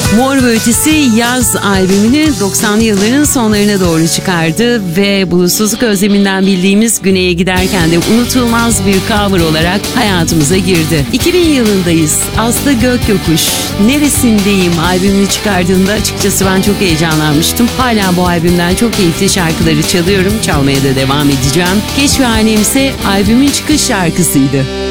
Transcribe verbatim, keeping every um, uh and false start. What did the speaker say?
Mor ve Ötesi Yaz albümünü doksanlı yılların sonlarına doğru çıkardı ve bulutsuzluk özleminden bildiğimiz Güney'e giderken de unutulmaz bir cover olarak hayatımıza girdi. iki bin yılındayız. Aslı Gökyokuş Neresindeyim albümünü çıkardığında açıkçası ben çok heyecanlanmıştım. Hala bu albümden çok keyifli şarkıları çalıyorum. Çalmaya da devam edeceğim. Keşfhanem ise albümün çıkış şarkısıydı.